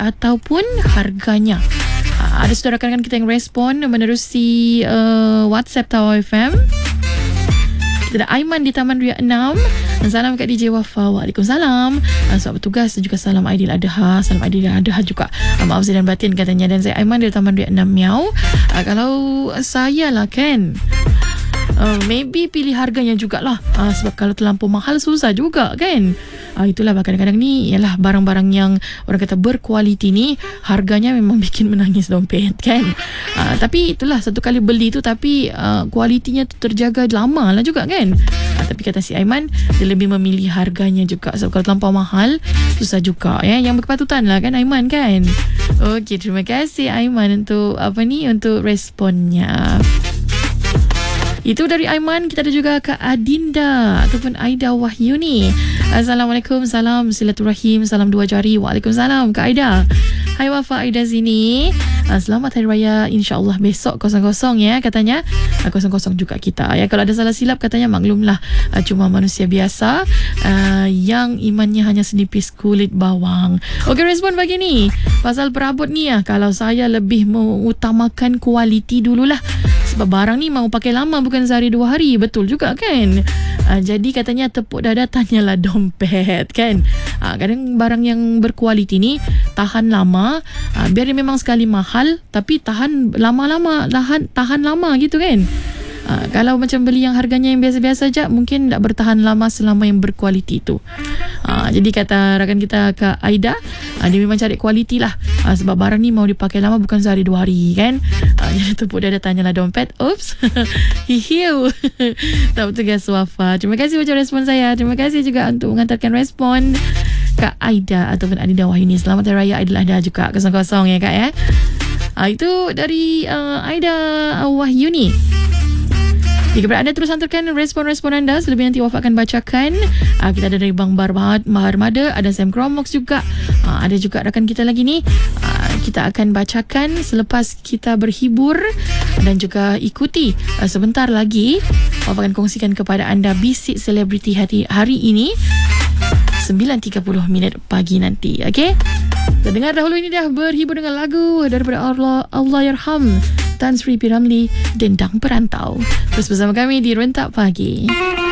ataupun harganya. Ada saudara rakan kita yang respon menerusi WhatsApp Tawau FM. Kita ada Aiman di Taman Ria 6. Salam kat DJ Wafa. Waalaikumsalam. Selamat bertugas dan juga salam Aidil Adha. Salam Aidil Adha juga. Maaf zahir dan batin katanya. Dan saya Aiman dari Taman Ria 6 Miau. Kalau saya lah kan, maybe pilih harganya jugalah. Sebab kalau terlampau mahal susah juga kan. Itulah kadang-kadang ni ialah barang-barang yang orang kata berkualiti ni harganya memang bikin menangis dompet kan. Tapi itulah satu kali beli tu tapi kualitinya tu terjaga lama lah juga kan. Tapi kata si Aiman dia lebih memilih harganya juga sebab kalau terlampau mahal susah juga ya. Yang berkepatutan lah kan Aiman kan. Okey, terima kasih Aiman untuk untuk responnya. Itu dari Aiman. Kita ada juga Kak Adinda ataupun Aida Wahyuni. Assalamualaikum, salam silaturahim, salam dua jari. Waalaikumsalam Kak Aida. Hai Wafa, Aida sini. Selamat Hari Raya, insyaAllah besok 00 ya katanya. 00 juga kita ya. Kalau ada salah silap katanya maklumlah, cuma manusia biasa yang imannya hanya senipis kulit bawang. Okey, respon pagi ni pasal perabot ni ya. Kalau saya lebih mengutamakan kualiti dululah. Sebab barang ni mau pakai lama bukan sehari 2 hari. Betul juga kan. Jadi katanya tepuk dada tanyalah dompet kan. Kadang barang yang berkualiti ni tahan lama. Biar dia memang sekali mahal tapi tahan lama-lama, tahan lama gitu kan. Kalau macam beli yang harganya yang biasa-biasa saja mungkin tak bertahan lama selama yang berkualiti tu. Jadi kata rakan kita Kak Aida, dia memang cari kualiti lah. Sebab barang ni mau dipakai lama bukan sehari 2 hari kan. Jadi tepuk dia tanyalah dompet. Oops. Hihiu. Tak bertugas Wafa. Terima kasih macam respon saya. Terima kasih juga untuk mengantarkan respon Kak Aida ataupun Adinda Wahyuni. Selamat Hari Raya Aidil Adha juga 00 ya Kak ya. Itu dari Aida Wahyuni. Jika anda terus hantarkan respon-respon anda, selebih nanti Wafa akan bacakan. Kita ada dari Bang Bahar Mada, ada Sam Cromox juga. Ada juga rakan kita lagi ni. Kita akan bacakan selepas kita berhibur dan juga ikuti sebentar lagi. Wafa akan kongsikan kepada anda bisik selebriti hari ini 9.30 minit pagi nanti. Okey? Kita dengar dahulu ini dah berhibur dengan lagu daripada Allahyarham Tan Sri P. Ramlee, Dendang Perantau. Terus bersama kami di Rentak Pagi.